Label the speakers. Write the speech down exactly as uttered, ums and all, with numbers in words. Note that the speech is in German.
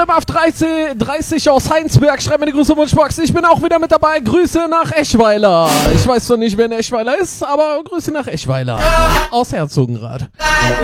Speaker 1: F dreißig, dreißig aus Heinsberg, schreibt mir die Grüße Wunschbox. Ich bin auch wieder mit dabei. Grüße nach Eschweiler. Ich weiß noch nicht, wer in Eschweiler ist, aber Grüße nach Eschweiler. Aus Herzogenrath.